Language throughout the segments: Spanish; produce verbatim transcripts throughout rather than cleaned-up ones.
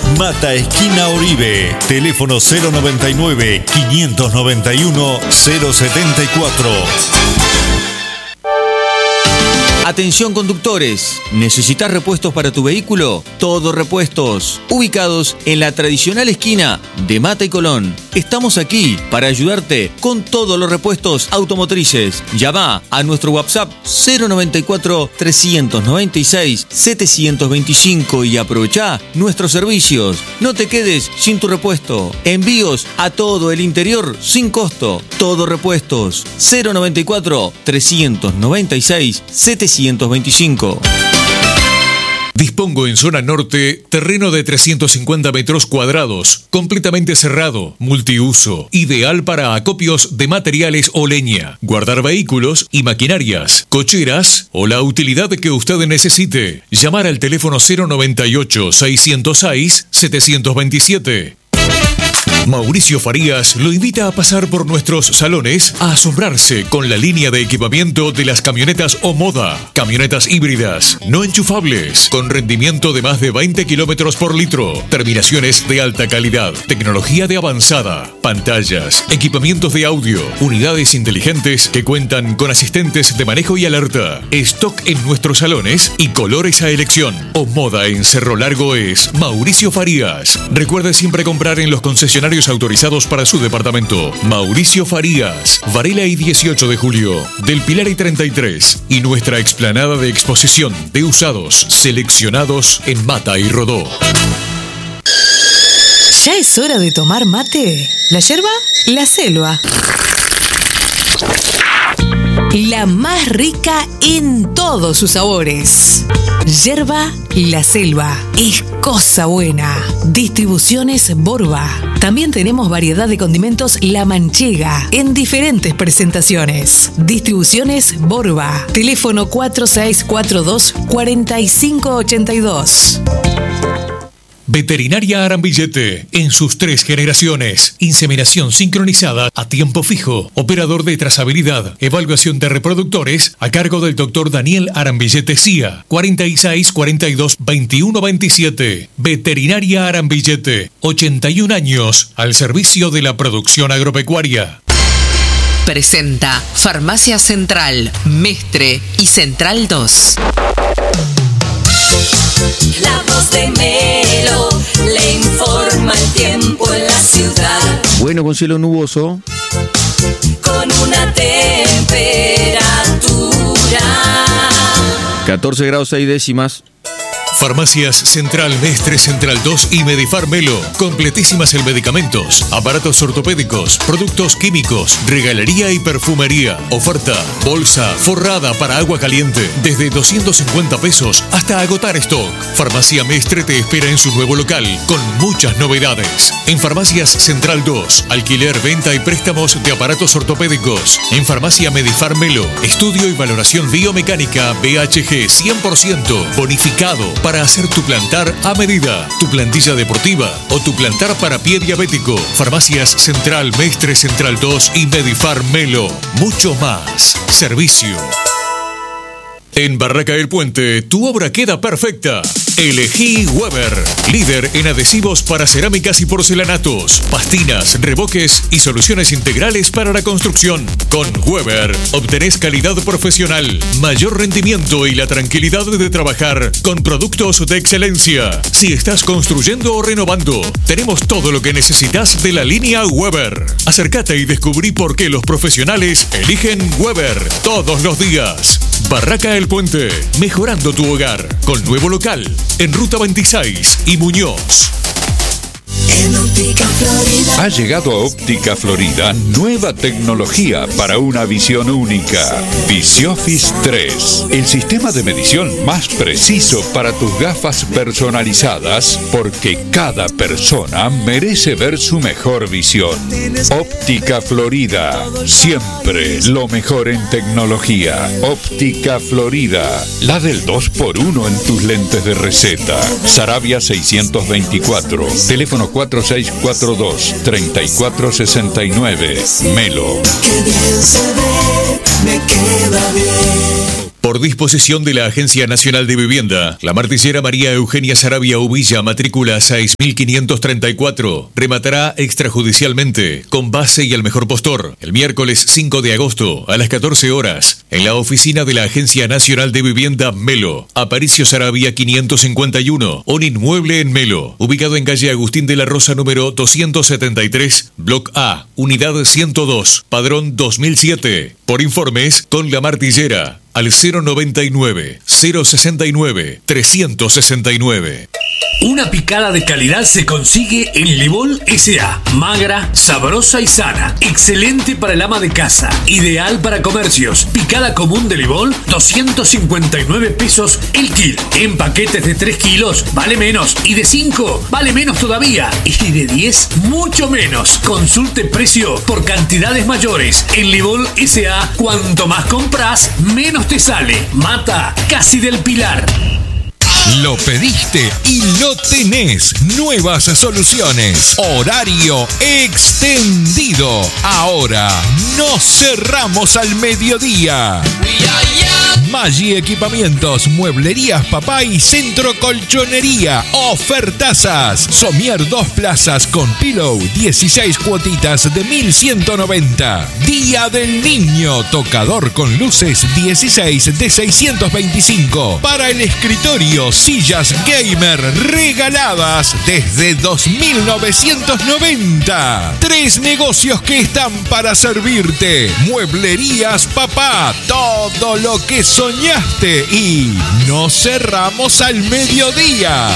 Mata esquina Oribe. Teléfono cero noventa y nueve, quinientos noventa y uno, cero setenta y cuatro. Atención conductores, ¿necesitas repuestos para tu vehículo? Todo Repuestos, ubicados en la tradicional esquina de Mata y Colón. Estamos aquí para ayudarte con todos los repuestos automotrices. Llama a nuestro WhatsApp cero noventa y cuatro, trescientos noventa y seis, setecientos veinticinco y aprovecha nuestros servicios. No te quedes sin tu repuesto. Envíos a todo el interior sin costo. Todo Repuestos, cero noventa y cuatro, trescientos noventa y seis, setecientos veinticinco. Dispongo en zona norte terreno de trescientos cincuenta metros cuadrados, completamente cerrado, multiuso, ideal para acopios de materiales o leña, guardar vehículos y maquinarias, cocheras o la utilidad que usted necesite. Llamar al teléfono cero noventa y ocho, seiscientos seis, setecientos veintisiete. Mauricio Farías lo invita a pasar por nuestros salones a asombrarse con la línea de equipamiento de las camionetas Omoda. Camionetas híbridas, no enchufables, con rendimiento de más de veinte kilómetros por litro, terminaciones de alta calidad, tecnología de avanzada, pantallas, equipamientos de audio, unidades inteligentes que cuentan con asistentes de manejo y alerta. Stock en nuestros salones y colores a elección. Omoda en Cerro Largo es Mauricio Farías. Recuerde siempre comprar en los concesionarios autorizados para su departamento. Mauricio Farías, Varela y dieciocho de julio, Del Pilar y treinta y tres, y nuestra explanada de exposición de usados seleccionados en Mata y Rodó. ¿Ya es hora de tomar mate? ¿La yerba? La selva. La más rica en todos sus sabores. Yerba La Selva. Es cosa buena. Distribuciones Borba. También tenemos variedad de condimentos La Manchega en diferentes presentaciones. Distribuciones Borba. Teléfono cuatro seis cuatro dos, cuatro cinco ocho dos. Veterinaria Arambillete, en sus tres generaciones. Inseminación sincronizada a tiempo fijo. Operador de trazabilidad. Evaluación de reproductores a cargo del doctor Daniel Arambillete C I A. cuarenta y seis, cuarenta y dos, veintiuno, veintisiete. Veterinaria Arambillete, ochenta y un años al servicio de la producción agropecuaria. Presenta Farmacia Central, Mestre y Central dos. La voz de Melo le informa el tiempo en la ciudad. Bueno, con cielo nuboso. Con una temperatura catorce grados seis décimas. Farmacias Central, Mestre, Central dos y Medifar Melo. Completísimas en medicamentos, aparatos ortopédicos, productos químicos, regalería y perfumería. Oferta, bolsa forrada para agua caliente, desde doscientos cincuenta pesos hasta agotar stock. Farmacia Mestre te espera en su nuevo local, con muchas novedades. En Farmacias Central dos, alquiler, venta y préstamos de aparatos ortopédicos. En Farmacia Medifar Melo, estudio y valoración biomecánica B H G cien por ciento, bonificado para hacer tu plantar a medida, tu plantilla deportiva o tu plantar para pie diabético. Farmacias Central, Mestre, Central dos y Medifar Melo. Mucho más. Servicio. En Barraca del Puente, tu obra queda perfecta. Elegí Weber, líder en adhesivos para cerámicas y porcelanatos, pastinas, reboques y soluciones integrales para la construcción. Con Weber obtenés calidad profesional, mayor rendimiento y la tranquilidad de trabajar con productos de excelencia. Si estás construyendo o renovando, tenemos todo lo que necesitas de la línea Weber. Acércate y descubrí por qué los profesionales eligen Weber todos los días. Barraca del Puente, mejorando tu hogar, con nuevo local en Ruta veintiséis y Muñoz. en Óptica Florida. Ha llegado a Óptica Florida nueva tecnología para una visión única. Visiofis tres, el sistema de medición más preciso para tus gafas personalizadas, porque cada persona merece ver su mejor visión. Óptica Florida, siempre lo mejor en tecnología. Óptica Florida, la del dos por uno en tus lentes de receta. Saravia seiscientos veinticuatro, teléfono cuatro seis cuatro dos, tres cuatro seis nueve. Melo. Qué bien se ve, me queda bien. Por disposición de la Agencia Nacional de Vivienda, la martillera María Eugenia Sarabia Uvilla, matrícula seis mil quinientos treinta y cuatro, rematará extrajudicialmente, con base y al mejor postor, el miércoles cinco de agosto a las catorce horas, en la oficina de la Agencia Nacional de Vivienda Melo, Aparicio Sarabia quinientos cincuenta y uno, un inmueble en Melo, ubicado en calle Agustín de la Rosa número doscientos setenta y tres, Block A, Unidad ciento dos, Padrón dos mil siete. Por informes, con la martillera, al cero noventa y nueve, cero sesenta y nueve, trescientos sesenta y nueve. Una picada de calidad se consigue en Libol S A Magra, sabrosa y sana. Excelente para el ama de casa. Ideal para comercios. Picada común de Libol, doscientos cincuenta y nueve pesos el kilo. En paquetes de tres kilos, vale menos. Y de cinco, vale menos todavía. Y de diez, mucho menos. Consulte precio por cantidades mayores. En Libol S A, cuanto más compras, menos te sale. Mata Casi del Pilar. Lo pediste y lo tenés. Nuevas soluciones. Horario extendido. Ahora no cerramos al mediodía. Maggi Equipamientos, Mueblerías Papá y Centro Colchonería. Ofertazas. Somier dos plazas con pillow, dieciséis cuotitas de mil ciento noventa. Día del Niño, tocador con luces dieciséis de seiscientos veinticinco. Para el escritorio, sillas gamer regaladas desde dos mil novecientos noventa. Tres negocios que están para servirte. Mueblerías Papá, todo lo que soñaste, y no cerramos al mediodía.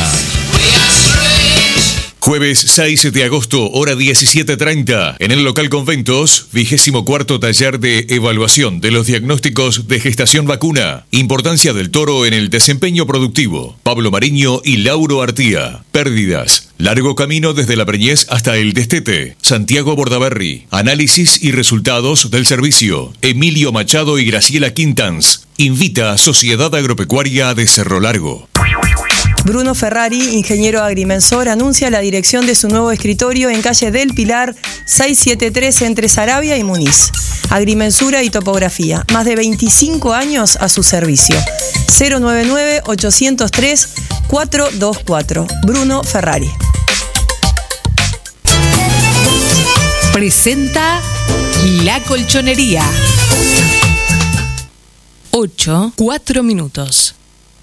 Jueves seis de agosto, hora diecisiete treinta, en el local Conventos, vigésimo cuarto taller de evaluación de los diagnósticos de gestación vacuna. Importancia del toro en el desempeño productivo. Pablo Mariño y Lauro Artía. Pérdidas. Largo camino desde la preñez hasta el destete. Santiago Bordaberry. Análisis y resultados del servicio. Emilio Machado y Graciela Quintans. Invita a Sociedad Agropecuaria de Cerro Largo. Bruno Ferrari, ingeniero agrimensor, anuncia la dirección de su nuevo escritorio en calle del Pilar seiscientos setenta y tres entre Sarabia y Muniz. Agrimensura y topografía. Más de veinticinco años a su servicio. cero noventa y nueve, ochocientos tres, cuatrocientos veinticuatro. Bruno Ferrari. Presenta La Colchonería. ocho, cuatro minutos.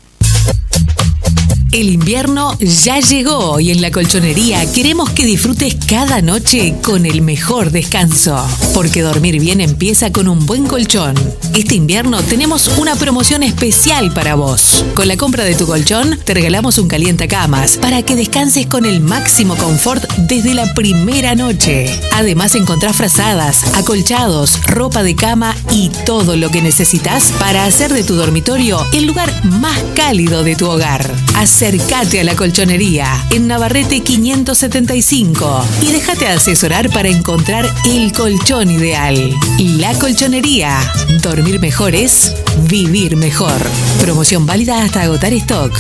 El invierno ya llegó y en La Colchonería queremos que disfrutes cada noche con el mejor descanso. Porque dormir bien empieza con un buen colchón. Este invierno tenemos una promoción especial para vos. Con la compra de tu colchón te regalamos un calientacamas para que descanses con el máximo confort desde la primera noche. Además encontrás frazadas, acolchados, ropa de cama y todo lo que necesitas para hacer de tu dormitorio el lugar más cálido de tu hogar. Acércate a La Colchonería en Navarrete quinientos setenta y cinco y déjate asesorar para encontrar el colchón ideal. La Colchonería. Dormir mejor es vivir mejor. Promoción válida hasta agotar stock.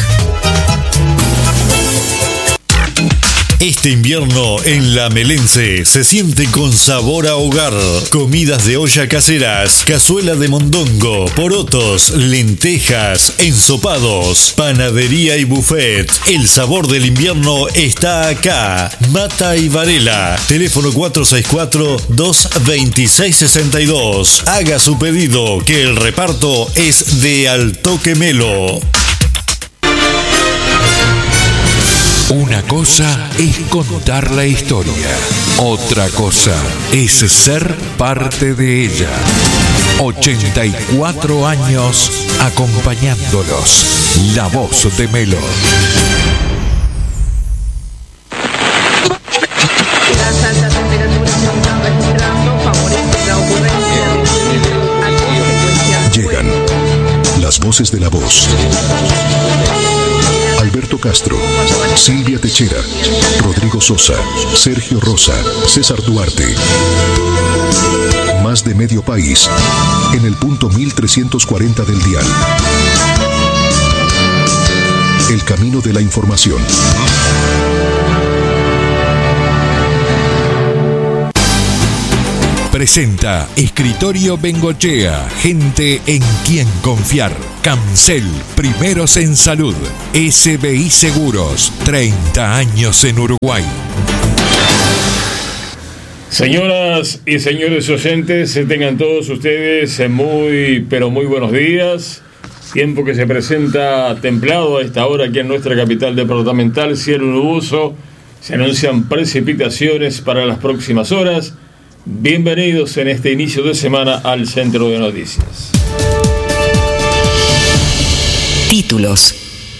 Este invierno en La Melense se siente con sabor a hogar. Comidas de olla caseras, cazuela de mondongo, porotos, lentejas, ensopados, panadería y buffet. El sabor del invierno está acá. Mata y Varela. Teléfono cuatro seis cuatro, dos dos seis, seis dos. Haga su pedido, que el reparto es de Al Toque Melo. Una cosa es contar la historia, otra cosa es ser parte de ella. ochenta y cuatro años acompañándolos. La voz de Melo. Las altas temperaturas que están registrando favorecen la ocurrencia de Llegan las voces de la voz. Alberto Castro, Silvia Techera, Rodrigo Sosa, Sergio Rosa, César Duarte. Más de medio país en el punto mil trescientos cuarenta del dial. El camino de la información. presenta Escritorio Bengochea, gente en quien confiar. Cancel, primeros en salud. S B I Seguros, treinta años en Uruguay. Señoras y señores oyentes, tengan todos ustedes muy, pero muy buenos días. Tiempo que se presenta templado a esta hora aquí en nuestra capital departamental, cielo nuboso. Se anuncian precipitaciones para las próximas horas. Bienvenidos en este inicio de semana al Centro de Noticias. Títulos.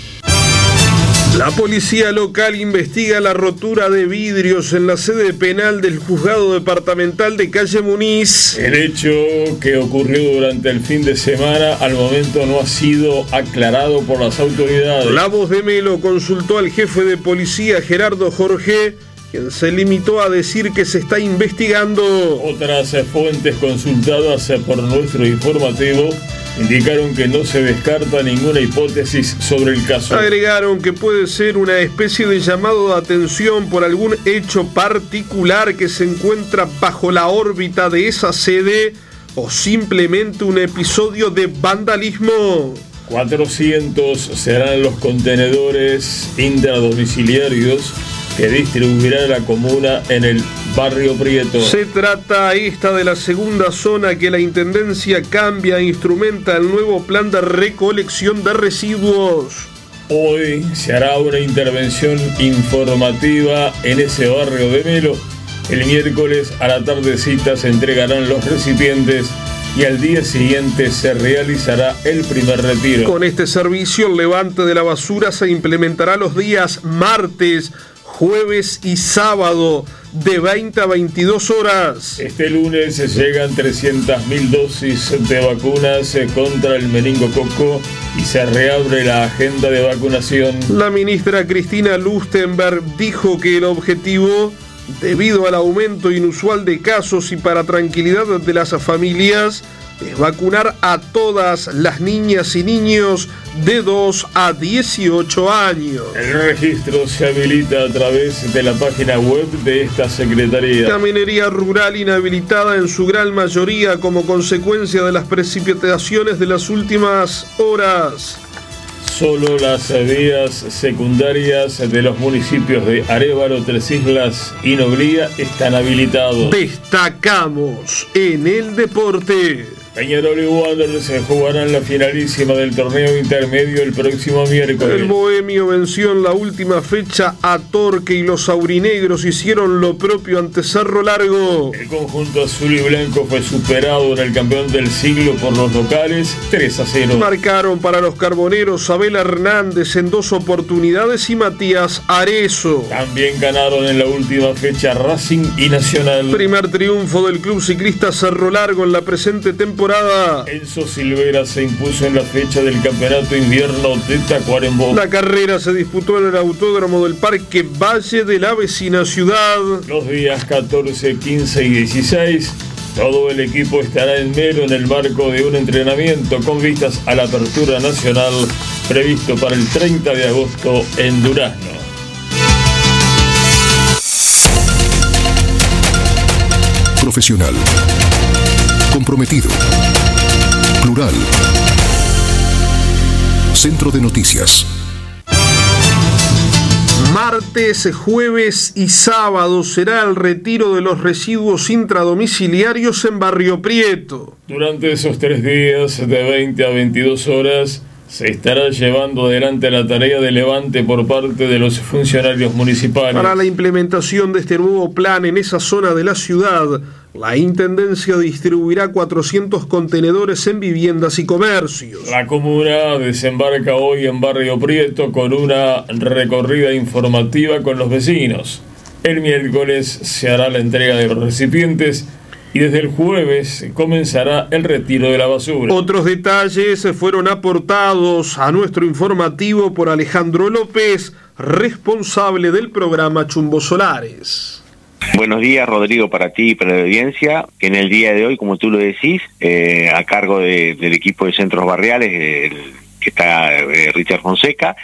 La policía local investiga la rotura de vidrios en la sede penal del juzgado departamental de Calle Muniz. El hecho que ocurrió durante el fin de semana al momento no ha sido aclarado por las autoridades. La Voz de Melo consultó al jefe de policía Gerardo Jorge, quien se limitó a decir que se está investigando. Otras fuentes consultadas por nuestro informativo indicaron que no se descarta ninguna hipótesis sobre el caso. Agregaron que puede ser una especie de llamado de atención por algún hecho particular que se encuentra bajo la órbita de esa sede o simplemente un episodio de vandalismo. cuatrocientos serán los contenedores intradomiciliarios que distribuirá la comuna en el barrio Prieto. Se trata esta de la segunda zona que la Intendencia cambia e instrumenta el nuevo plan de recolección de residuos. Hoy se hará una intervención informativa en ese barrio de Melo. El miércoles a la tardecita se entregarán los recipientes y al día siguiente se realizará el primer retiro. Con este servicio, el levante de la basura se implementará los días martes, jueves y sábado de veinte a veintidós horas. Este lunes llegan trescientas mil dosis de vacunas contra el meningococo y se reabre la agenda de vacunación. La ministra Cristina Lustenberg dijo que el objetivo, debido al aumento inusual de casos y para tranquilidad de las familias, es vacunar a todas las niñas y niños de dos a dieciocho años. El registro se habilita a través de la página web de esta secretaría. Caminería rural inhabilitada en su gran mayoría como consecuencia de las precipitaciones de las últimas horas. Solo las vías secundarias de los municipios de Arévalo, Tres Islas y Noblía están habilitados. Destacamos en el deporte. Peñarol y Wanderers se jugarán la finalísima del torneo intermedio el próximo miércoles. El Bohemio venció en la última fecha a Torque y los aurinegros hicieron lo propio ante Cerro Largo. El conjunto azul y blanco fue superado en el campeón del siglo por los locales, tres a cero. Marcaron para los carboneros Abel Hernández en dos oportunidades y Matías Arezo. También ganaron en la última fecha Racing y Nacional. Primer triunfo del club ciclista Cerro Largo en la presente temporada. Enzo Silvera se impuso en la fecha del campeonato invierno de Tacuarembó. La carrera se disputó en el autódromo del Parque Valle de la vecina ciudad. Los días catorce, quince y dieciséis, todo el equipo estará en Melo en el marco de un entrenamiento con vistas a la apertura nacional previsto para el treinta de agosto en Durazno. Profesional. Comprometido. Plural. Centro de Noticias. Martes, jueves y sábado será el retiro de los residuos intradomiciliarios en Barrio Prieto. Durante esos tres días de veinte a veintidós horas se estará llevando adelante la tarea de levante por parte de los funcionarios municipales. Para la implementación de este nuevo plan en esa zona de la ciudad, la Intendencia distribuirá cuatrocientos contenedores en viviendas y comercios. La comuna desembarca hoy en Barrio Prieto con una recorrida informativa con los vecinos. El miércoles se hará la entrega de los recipientes y desde el jueves comenzará el retiro de la basura. Otros detalles fueron aportados a nuestro informativo por Alejandro López, responsable del programa Chumbo Solares. Buenos días, Rodrigo, para ti y para la audiencia, que en el día de hoy, como tú lo decís, eh, a cargo de, del equipo de centros barriales, el, que está eh, Richard Fonseca,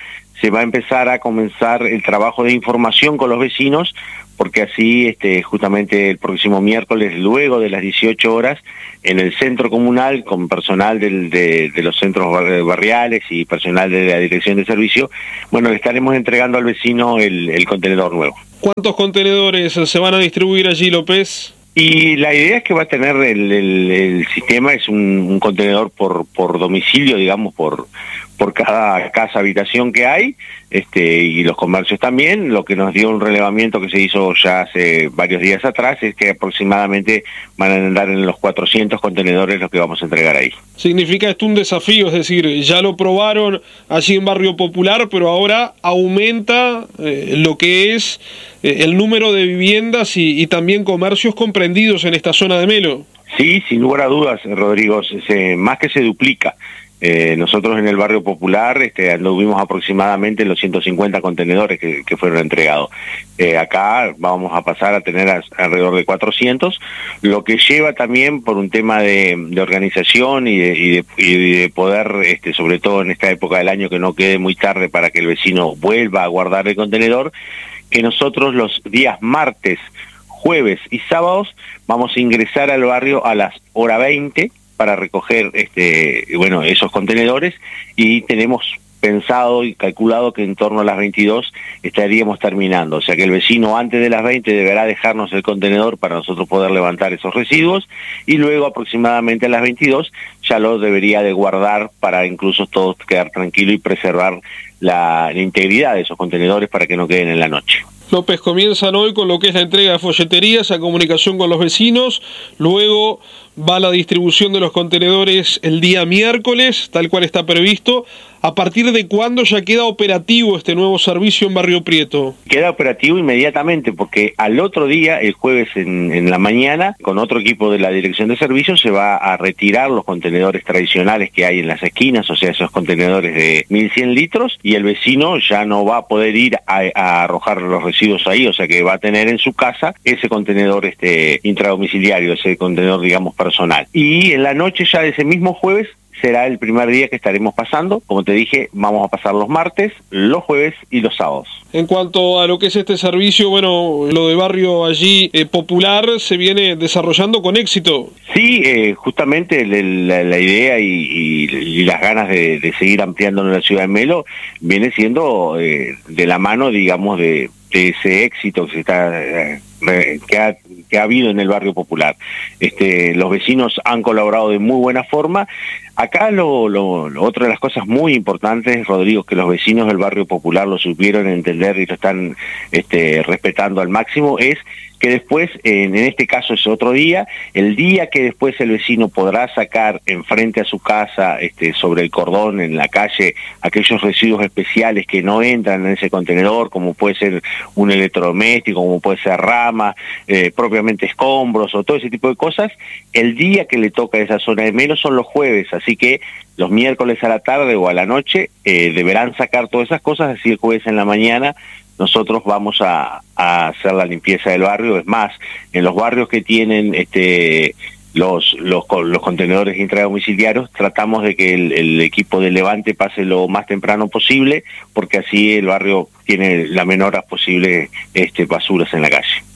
se va a empezar a comenzar el trabajo de información con los vecinos, porque así este, justamente el próximo miércoles, luego de las dieciocho horas, en el centro comunal, con personal del, de, de los centros barriales y personal de la dirección de servicio, bueno, le estaremos entregando al vecino el, el contenedor nuevo. ¿Cuántos contenedores se van a distribuir allí, López? Y la idea es que va a tener el, el, el sistema, es un, un contenedor por, por domicilio, digamos, por, por cada casa habitación que hay, este, y los comercios también. Lo que nos dio un relevamiento que se hizo ya hace varios días atrás es que aproximadamente van a andar en los cuatrocientos contenedores los que vamos a entregar ahí. Significa esto un desafío, es decir, ya lo probaron allí en Barrio Popular, pero ahora aumenta eh, lo que es eh, el número de viviendas y, y también comercios comprendidos en esta zona de Melo. Sí, sin lugar a dudas, Rodrigo, se, se, más que se duplica. Eh, nosotros en el Barrio Popular este, anduvimos aproximadamente en los ciento cincuenta contenedores que, que fueron entregados. Eh, acá vamos a pasar a tener a, alrededor de cuatrocientos, lo que lleva también por un tema de, de organización y de, y de, y de poder, este, sobre todo en esta época del año, que no quede muy tarde para que el vecino vuelva a guardar el contenedor, que nosotros los días martes, jueves y sábados vamos a ingresar al barrio a las hora veinte para recoger este bueno esos contenedores, y tenemos pensado y calculado que en torno a las veintidós estaríamos terminando, o sea que el vecino antes de las veinte deberá dejarnos el contenedor para nosotros poder levantar esos residuos, y luego aproximadamente a las veintidós ya lo debería de guardar para incluso todos quedar tranquilos y preservar la, la integridad de esos contenedores para que no queden en la noche. López, comienzan hoy con lo que es la entrega de folleterías, a comunicación con los vecinos, luego va la distribución de los contenedores el día miércoles, tal cual está previsto. ¿A partir de cuándo ya queda operativo este nuevo servicio en Barrio Prieto? Queda operativo inmediatamente, porque al otro día, el jueves en, en la mañana, con otro equipo de la Dirección de Servicios, se va a retirar los contenedores tradicionales que hay en las esquinas, o sea, esos contenedores de mil cien litros, y el vecino ya no va a poder ir a, a arrojar los residuos ahí, o sea que va a tener en su casa ese contenedor este intradomiciliario, ese contenedor, digamos, personal. Y en la noche ya de ese mismo jueves será el primer día que estaremos pasando. Como te dije, vamos a pasar los martes, los jueves y los sábados. En cuanto a lo que es este servicio, bueno, lo de Barrio allí eh, Popular se viene desarrollando con éxito. Sí, eh, justamente la, la idea y, y, y las ganas de, de seguir ampliando en la ciudad de Melo viene siendo eh, de la mano, digamos, de, de ese éxito que se está eh, que ha, que ha habido en el Barrio Popular. Este, los vecinos han colaborado de muy buena forma. Acá lo, lo, lo otra de las cosas muy importantes, Rodrigo, que los vecinos del Barrio Popular lo supieron entender y lo están este, respetando al máximo, es que después, en, en este caso es otro día, el día que después el vecino podrá sacar enfrente a su casa, este, sobre el cordón, en la calle, aquellos residuos especiales que no entran en ese contenedor, como puede ser un electrodoméstico, como puede ser rama, eh, propiamente escombros o todo ese tipo de cosas, el día que le toca a esa zona de Melo son los jueves, así que los miércoles a la tarde o a la noche eh, deberán sacar todas esas cosas, así el jueves en la mañana nosotros vamos a, a hacer la limpieza del barrio. Es más, en los barrios que tienen este los los, los contenedores intradomiciliarios, tratamos de que el, el equipo de levante pase lo más temprano posible, porque así el barrio tiene la menor posible este, basuras en la calle.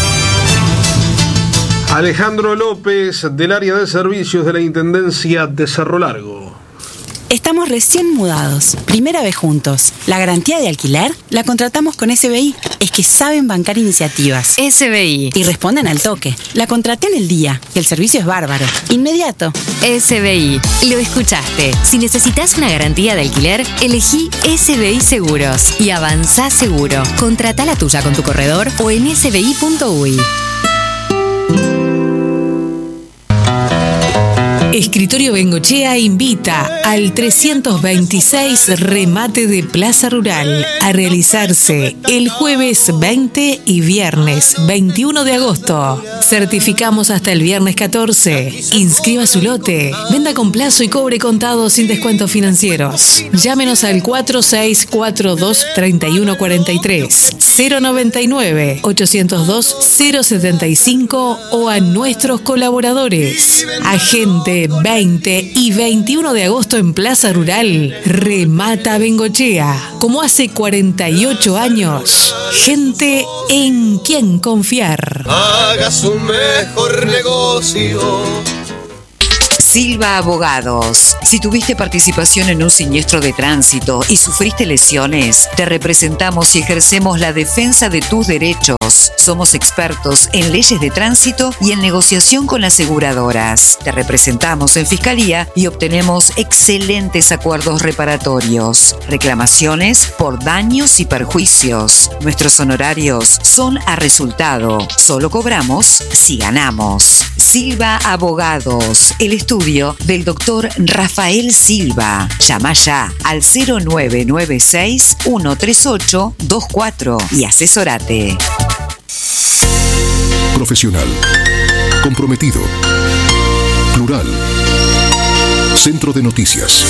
Alejandro López, del área de servicios de la Intendencia de Cerro Largo. Estamos recién mudados, primera vez juntos. La garantía de alquiler la contratamos con S B I. Es que saben bancar iniciativas. S B I. Y responden al toque. La contraté en el día y el servicio es bárbaro. Inmediato. S B I. Lo escuchaste. Si necesitas una garantía de alquiler, elegí S B I Seguros y avanzá seguro. Contratá la tuya con tu corredor o en s b i punto u i. Escritorio Bengochea invita al trescientos veintiséis Remate de Plaza Rural a realizarse el jueves veinte y viernes veintiuno de agosto. Certificamos hasta el viernes catorce. Inscriba su lote. Venda con plazo y cobre contado sin descuentos financieros. Llámenos al cuatro seis cuatro dos, tres uno cuatro tres, cero noventa y nueve, ochocientos dos, cero setenta y cinco o a nuestros colaboradores. Agente veinte y veintiuno de agosto en Plaza Rural, remata Bengochea. Como hace cuarenta y ocho años, gente en quien confiar. Haga su mejor negocio. Silva Abogados. Si tuviste participación en un siniestro de tránsito y sufriste lesiones, te representamos y ejercemos la defensa de tus derechos. Somos expertos en leyes de tránsito y en negociación con aseguradoras. Te representamos en Fiscalía y obtenemos excelentes acuerdos reparatorios. Reclamaciones por daños y perjuicios. Nuestros honorarios son a resultado. Solo cobramos si ganamos. Silva Abogados, el estudio del doctor Rafael Silva. Llama ya al cero nueve nueve seis, uno tres ocho, dos cuatro y asesorate. Profesional, comprometido, plural, Centro de Noticias.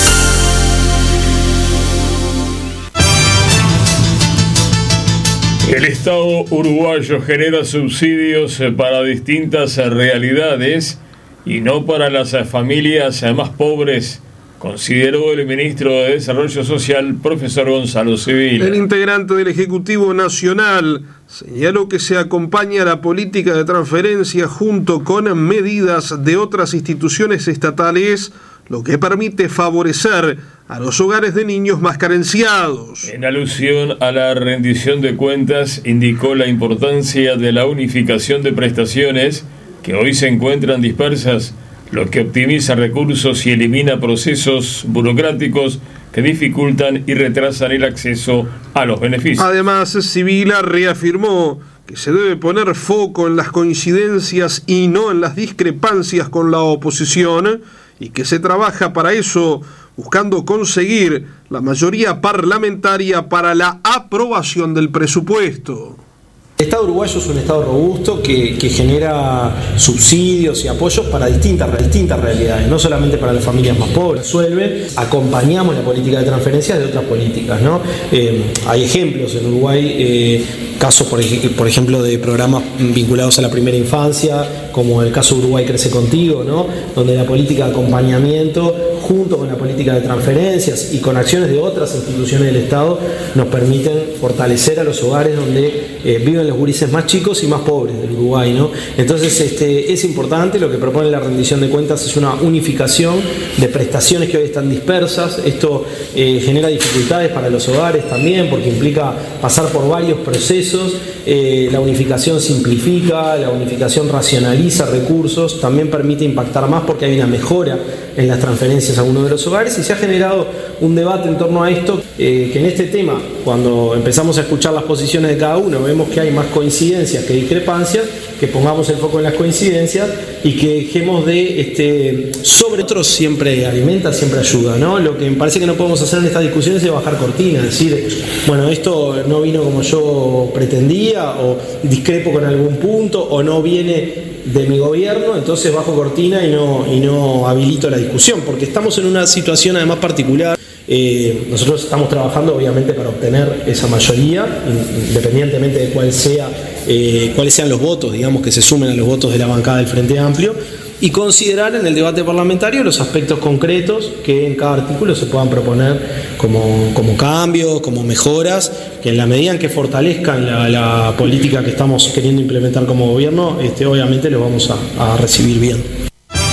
El Estado uruguayo genera subsidios para distintas realidades y no para las familias más pobres, consideró el ministro de Desarrollo Social, profesor Gonzalo Civil. El integrante del Ejecutivo Nacional señaló que se acompaña la política de transferencia junto con medidas de otras instituciones estatales, lo que permite favorecer a los hogares de niños más carenciados. En alusión a la rendición de cuentas, indicó la importancia de la unificación de prestaciones que hoy se encuentran dispersas, lo que optimiza recursos y elimina procesos burocráticos que dificultan y retrasan el acceso a los beneficios. Además, Sibila reafirmó que se debe poner foco en las coincidencias y no en las discrepancias con la oposición, y que se trabaja para eso, buscando conseguir la mayoría parlamentaria para la aprobación del presupuesto. El Estado uruguayo es un Estado robusto que, que genera subsidios y apoyos para distintas, distintas realidades, no solamente para las familias más pobres. Resuelve, acompañamos la política de transferencias de otras políticas, ¿no? Eh, hay ejemplos en Uruguay, eh, casos por, por ejemplo de programas vinculados a la primera infancia, como el caso Uruguay Crece Contigo, ¿no? Donde la política de acompañamiento junto con la política de transferencias y con acciones de otras instituciones del Estado nos permiten fortalecer a los hogares donde eh, viven los gurises más chicos y más pobres del Uruguay, ¿no? Entonces este, es importante, lo que propone la rendición de cuentas es una unificación de prestaciones que hoy están dispersas. Esto eh, genera dificultades para los hogares también porque implica pasar por varios procesos. Eh, la unificación simplifica, la unificación racionaliza recursos, también permite impactar más porque hay una mejora en las transferencias a uno de los hogares, y se ha generado un debate en torno a esto, eh, que en este tema, cuando empezamos a escuchar las posiciones de cada uno, vemos que hay más coincidencias que discrepancias, que pongamos el foco en las coincidencias y que dejemos de, este, sobre otros siempre alimenta, siempre ayuda, ¿no? Lo que me parece que no podemos hacer en estas discusiones es bajar cortina, decir, bueno, esto no vino como yo pretendía, o discrepo con algún punto, o no viene de mi gobierno, entonces bajo cortina y no, y no habilito la discusión, porque estamos en una situación además particular. Eh, nosotros estamos trabajando obviamente para obtener esa mayoría, independientemente de cuál sea, eh, cuáles sean los votos, digamos, que se sumen a los votos de la bancada del Frente Amplio, y considerar en el debate parlamentario los aspectos concretos que en cada artículo se puedan proponer como, como cambios, como mejoras, que en la medida en que fortalezcan la, la política que estamos queriendo implementar como gobierno, este, obviamente los vamos a, a recibir bien.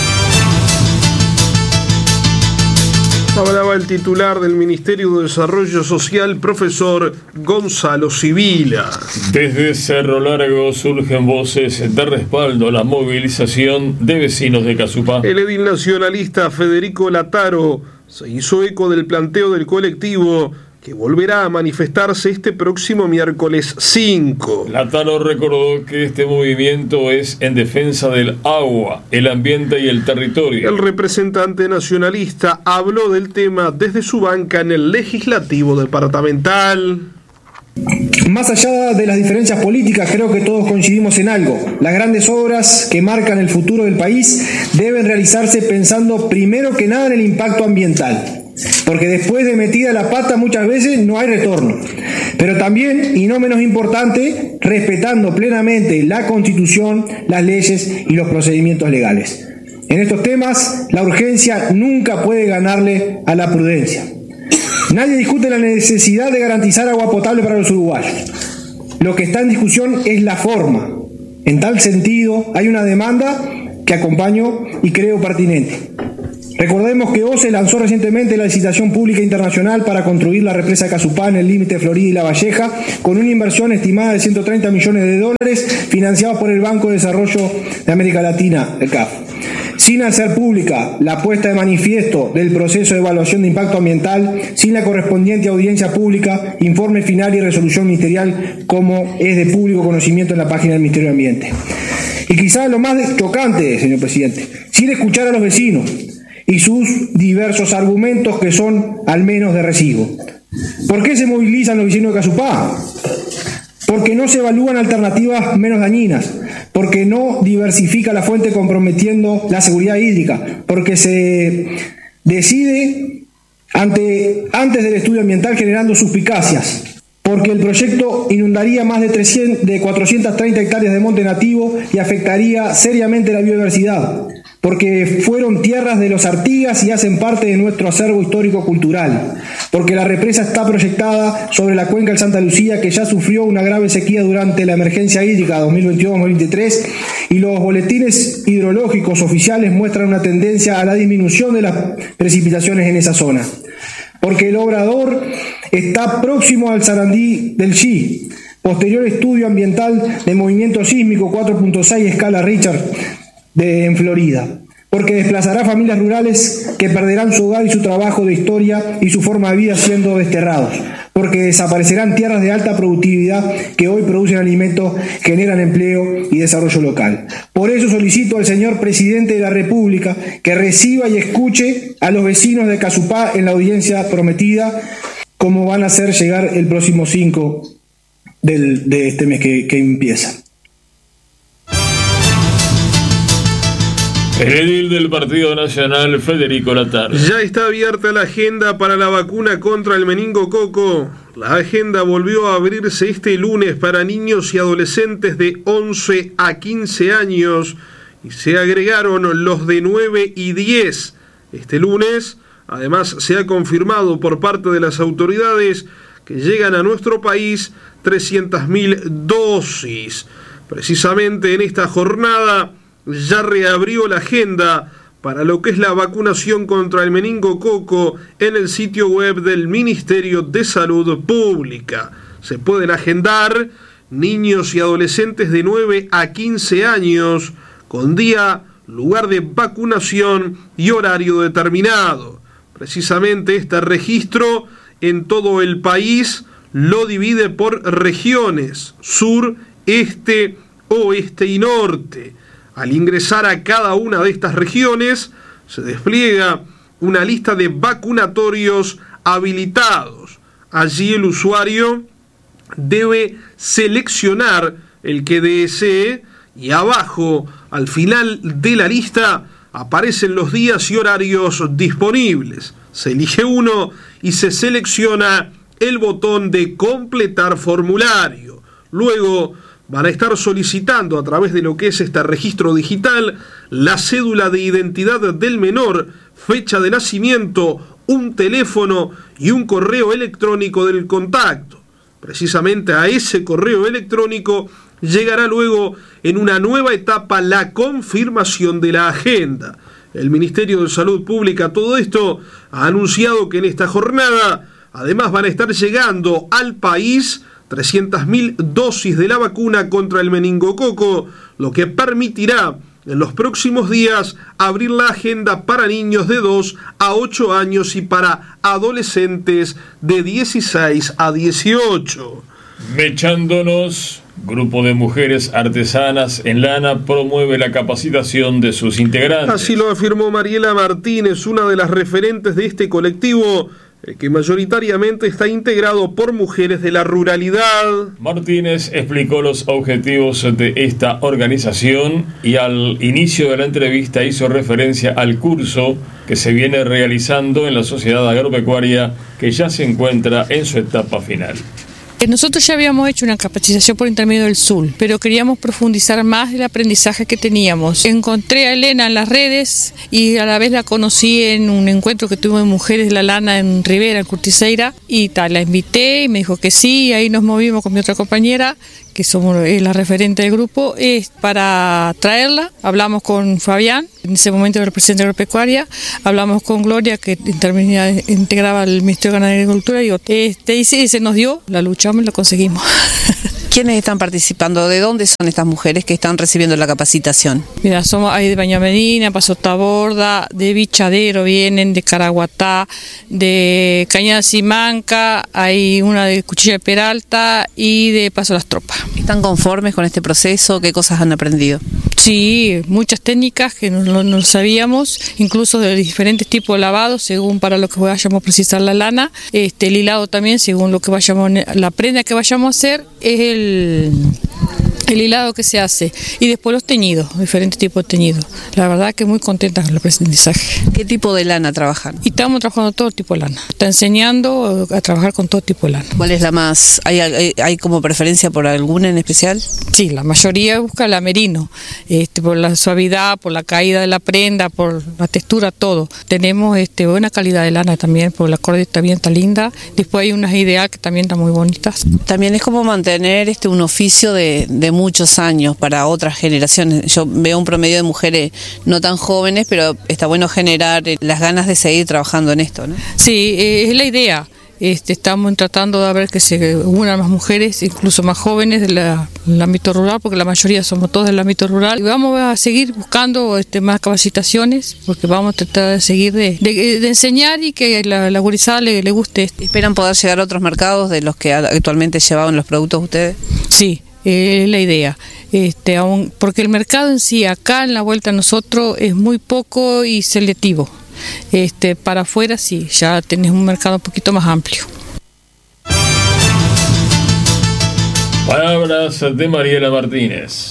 Hablaba el titular del Ministerio de Desarrollo Social, profesor Gonzalo Civila. Desde Cerro Largo surgen voces de respaldo a la movilización de vecinos de Casupá. El edil nacionalista Federico Lataro se hizo eco del planteo del colectivo, que volverá a manifestarse este próximo miércoles cinco. Lataro recordó que este movimiento es en defensa del agua, el ambiente y el territorio. El representante nacionalista habló del tema desde su banca en el Legislativo Departamental. Más allá de las diferencias políticas, creo que todos coincidimos en algo. Las grandes obras que marcan el futuro del país deben realizarse pensando primero que nada en el impacto ambiental, porque después de metida la pata muchas veces no hay retorno. Pero también, y no menos importante, respetando plenamente la Constitución, las leyes y los procedimientos legales. En estos temas, la urgencia nunca puede ganarle a la prudencia. Nadie discute la necesidad de garantizar agua potable para los uruguayos. Lo que está en discusión es la forma. En tal sentido, hay una demanda que acompaño y creo pertinente. Recordemos que O C E lanzó recientemente la licitación pública internacional para construir la represa de Casupá en el límite Florida y La Valleja, con una inversión estimada de ciento treinta millones de dólares, financiados por el Banco de Desarrollo de América Latina, el C A F. Sin hacer pública la puesta de manifiesto del proceso de evaluación de impacto ambiental, sin la correspondiente audiencia pública, informe final y resolución ministerial, como es de público conocimiento en la página del Ministerio de Ambiente. Y quizás lo más chocante, señor presidente, sin escuchar a los vecinos y sus diversos argumentos que son al menos de recibo. ¿Por qué se movilizan los vecinos de Casupá? Porque no se evalúan alternativas menos dañinas, porque no diversifica la fuente comprometiendo la seguridad hídrica, porque se decide ante, antes del estudio ambiental generando suspicacias, porque el proyecto inundaría más de, trescientas, de cuatrocientas treinta hectáreas de monte nativo y afectaría seriamente la biodiversidad, porque fueron tierras de los Artigas y hacen parte de nuestro acervo histórico-cultural, porque la represa está proyectada sobre la cuenca del Santa Lucía, que ya sufrió una grave sequía durante la emergencia hídrica dos mil veintidós dos mil veintitrés, y los boletines hidrológicos oficiales muestran una tendencia a la disminución de las precipitaciones en esa zona, porque el Obrador está próximo al Sarandí del Chi, posterior estudio ambiental de movimiento sísmico cuatro punto seis escala Richter de, en Florida, porque desplazará familias rurales que perderán su hogar y su trabajo de historia y su forma de vida siendo desterrados, porque desaparecerán tierras de alta productividad que hoy producen alimentos, generan empleo y desarrollo local. Por eso solicito al señor presidente de la República que reciba y escuche a los vecinos de Casupá en la audiencia prometida, como van a hacer llegar el próximo cinco del, de este mes que, que empieza. El edil del Partido Nacional, Federico Latarde. Ya está abierta la agenda para la vacuna contra el meningococo. La agenda volvió a abrirse este lunes para niños y adolescentes de once a quince años y se agregaron los de nueve y diez. Este lunes, además, se ha confirmado por parte de las autoridades que llegan a nuestro país trescientas mil dosis. Precisamente en esta jornada ya reabrió la agenda para lo que es la vacunación contra el meningococo en el sitio web del Ministerio de Salud Pública. Se pueden agendar niños y adolescentes de nueve a quince años con día, lugar de vacunación y horario determinado. Precisamente este registro en todo el país lo divide por regiones: sur, este, oeste y norte. Al ingresar a cada una de estas regiones, se despliega una lista de vacunatorios habilitados. Allí el usuario debe seleccionar el que desee y abajo, al final de la lista, aparecen los días y horarios disponibles. Se elige uno y se selecciona el botón de completar formulario. Luego van a estar solicitando a través de lo que es este registro digital la cédula de identidad del menor, fecha de nacimiento, un teléfono y un correo electrónico del contacto. Precisamente a ese correo electrónico llegará luego en una nueva etapa la confirmación de la agenda. El Ministerio de Salud Pública, todo esto, ha anunciado que en esta jornada además van a estar llegando al país trescientas mil dosis de la vacuna contra el meningococo, lo que permitirá en los próximos días abrir la agenda para niños de dos a ocho años y para adolescentes de dieciséis a dieciocho. Mechándonos, grupo de mujeres artesanas en lana promueve la capacitación de sus integrantes. Así lo afirmó Mariela Martínez, una de las referentes de este colectivo, que mayoritariamente está integrado por mujeres de la ruralidad. Martínez explicó los objetivos de esta organización y al inicio de la entrevista hizo referencia al curso que se viene realizando en la Sociedad Agropecuaria, que ya se encuentra en su etapa final. Nosotros ya habíamos hecho una capacitación por intermedio del S U L, pero queríamos profundizar más el aprendizaje que teníamos. Encontré a Elena en las redes y a la vez la conocí en un encuentro que tuvimos de Mujeres de la Lana en Rivera, en Curticeira, y tal, la invité y me dijo que sí, y ahí nos movimos con mi otra compañera, que somos eh, la referente del grupo, es para traerla. Hablamos con Fabián, en ese momento era el presidente de Agropecuaria, hablamos con Gloria, que intervenía, integraba el Ministerio de Ganadería y Agricultura, y este, y sí, se nos dio, la luchamos y la conseguimos. ¿Quiénes están participando? ¿De dónde son estas mujeres que están recibiendo la capacitación? Mira, somos hay de Baña Medina, Paso Taborda, de Bichadero vienen, de Caraguatá, de Cañada Simanca, hay una de Cuchilla de Peralta y de Paso Las Tropas. ¿Están conformes con este proceso? ¿Qué cosas han aprendido? Sí, muchas técnicas que no, no sabíamos, incluso de diferentes tipos de lavado, según para lo que vayamos a precisar la lana. Este, el hilado también, según lo que vayamos, la prenda que vayamos a hacer, es el... el hilado que se hace, y después los teñidos, diferentes tipos de teñidos. La verdad que muy contenta con el aprendizaje. ¿Qué tipo de lana trabajan? Y estamos trabajando todo tipo de lana. Está enseñando a trabajar con todo tipo de lana. ¿Cuál es la más? ¿Hay, hay, hay como preferencia por alguna en especial? Sí, la mayoría busca la merino, este, por la suavidad, por la caída de la prenda, por la textura, todo. Tenemos este, buena calidad de lana también, porque la corda también está linda. Después hay unas ideal que también están muy bonitas. También es como mantener este un oficio de, de muchos años para otras generaciones. Yo veo un promedio de mujeres no tan jóvenes, pero está bueno generar las ganas de seguir trabajando en esto, ¿no? Sí, eh, es la idea. Este, estamos tratando de ver que se unan más mujeres, incluso más jóvenes del de ámbito rural, porque la mayoría somos todos del ámbito rural. Y vamos a seguir buscando este, más capacitaciones, porque vamos a tratar de seguir de, de, de enseñar y que la, la gurizada le, le guste. ¿Esperan poder llegar a otros mercados de los que actualmente llevaban los productos ustedes? Sí. Es eh, la idea, este, aún, porque el mercado en sí, acá en la vuelta a nosotros, es muy poco y selectivo. Este, para afuera sí, ya tenés un mercado un poquito más amplio. Palabras de Mariela Martínez.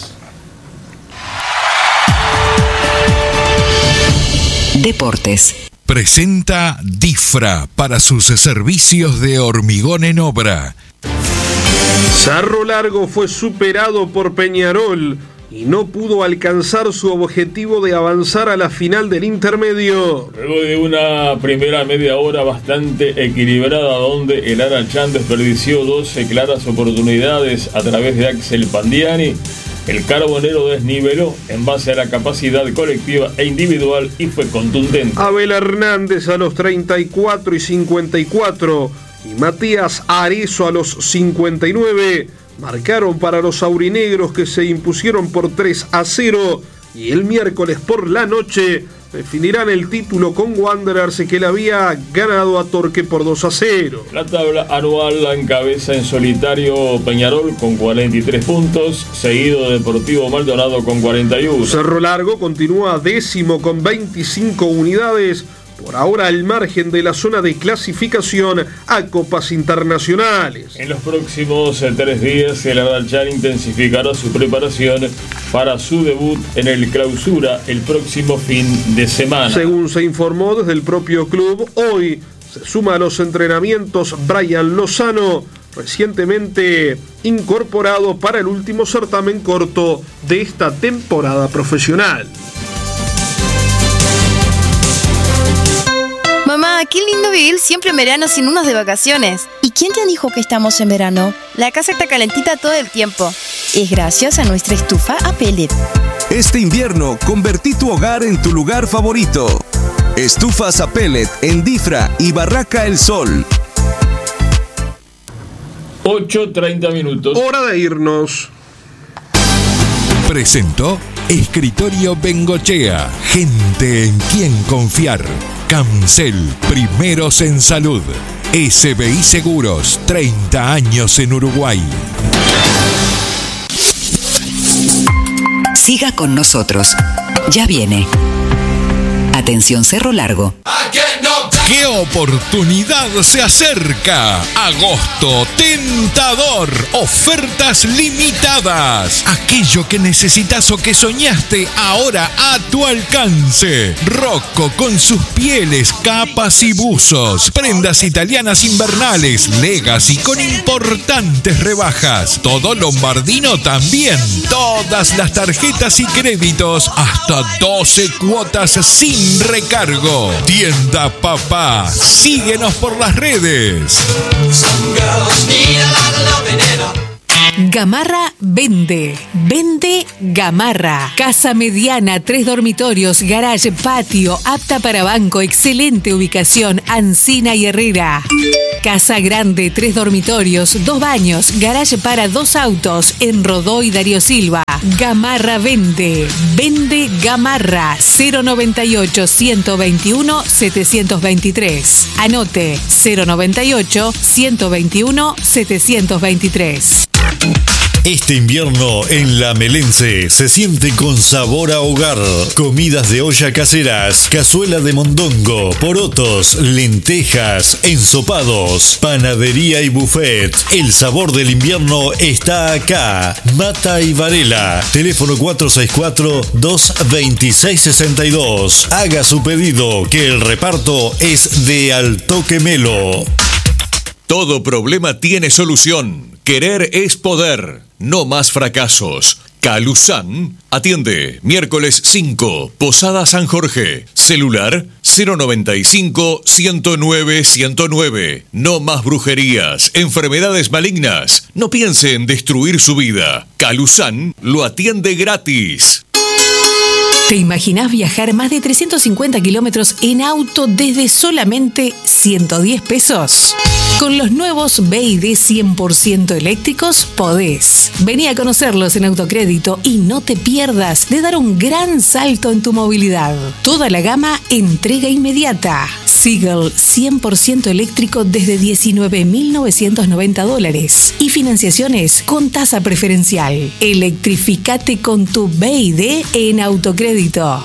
Deportes. Presenta Difra para sus servicios de hormigón en obra. Cerro Largo fue superado por Peñarol y no pudo alcanzar su objetivo de avanzar a la final del intermedio. Luego de una primera media hora bastante equilibrada, donde el Arachán desperdició doce claras oportunidades a través de Axel Pandiani, el Carbonero desniveló en base a la capacidad colectiva e individual y fue contundente. Abel Hernández a los treinta y cuatro y cincuenta y cuatro y Matías Arezzo a los cincuenta y nueve marcaron para los aurinegros, que se impusieron por tres a cero, y el miércoles por la noche definirán el título con Wanderers, que le había ganado a Torque por dos a cero. La tabla anual la encabeza en solitario Peñarol con cuarenta y tres puntos, seguido Deportivo Maldonado con cuarenta y uno. Cerro Largo continúa décimo con veinticinco unidades, por ahora al margen de la zona de clasificación a copas internacionales. En los próximos tres días el Arachán intensificará su preparación para su debut en el Clausura el próximo fin de semana. Según se informó desde el propio club, hoy se suma a los entrenamientos Brian Lozano, recientemente incorporado para el último certamen corto de esta temporada profesional. Mamá, qué lindo vivir siempre en verano sin unos de vacaciones. ¿Y quién te dijo que estamos en verano? La casa está calentita todo el tiempo. Es gracias a nuestra estufa a pellet. Este invierno, convertí tu hogar en tu lugar favorito. Estufas a pellet en Difra y Barraca El Sol. ocho treinta minutos. Hora de irnos. Presentó Escritorio Bengochea. Gente en quien confiar. Cancel, primeros en salud. S B I Seguros, treinta años en Uruguay. Siga con nosotros. Ya viene. Atención Cerro Largo. I get knocked down. ¡Qué oportunidad se acerca! Agosto tentador. Ofertas limitadas. Aquello que necesitas o que soñaste ahora a tu alcance. Rocco con sus pieles, capas y buzos. Prendas italianas invernales. Legacy con importantes rebajas. Todo lombardino también. Todas las tarjetas y créditos. Hasta doce cuotas sin recargo. Tienda Papá. Síguenos por las redes. Gamarra vende. Vende Gamarra. Casa mediana, tres dormitorios, garage, patio, apta para banco, excelente ubicación, Ancina y Herrera. Casa grande, tres dormitorios, dos baños, garage para dos autos, en Rodó y Darío Silva. Gamarra vende. Vende Gamarra. cero noventa y ocho, ciento veintiuno, setecientos veintitrés. Anote cero noventa y ocho, ciento veintiuno, setecientos veintitrés. Este invierno en La Melense se siente con sabor a hogar. Comidas de olla caseras, cazuela de mondongo, porotos, lentejas, ensopados, panadería y buffet. El sabor del invierno está acá. Mata y Varela. Teléfono cuatro seis cuatro, dos dos seis, seis dos. Haga su pedido que el reparto es de Al Toque Melo. Todo problema tiene solución. Querer es poder. No más fracasos. Calusan atiende miércoles cinco, Posada San Jorge. Celular cero noventa y cinco, ciento nueve, ciento nueve. No más brujerías, enfermedades malignas. No piense en destruir su vida. Calusan lo atiende gratis. ¿Te imaginás viajar más de trescientos cincuenta kilómetros en auto desde solamente ciento diez pesos? Con los nuevos B y D cien por ciento eléctricos podés. Vení a conocerlos en Autocrédito y no te pierdas de dar un gran salto en tu movilidad. Toda la gama entrega inmediata. Seagull cien por ciento eléctrico desde diecinueve mil novecientos noventa dólares y financiaciones con tasa preferencial. Electrificate con tu B y D en Autocrédito.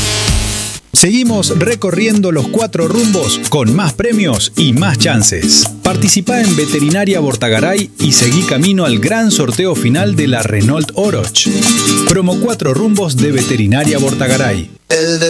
Seguimos recorriendo los cuatro rumbos con más premios y más chances. Participá en Veterinaria Bortagaray y seguí camino al gran sorteo final de la Renault Oroch. Promo cuatro rumbos de Veterinaria Bortagaray.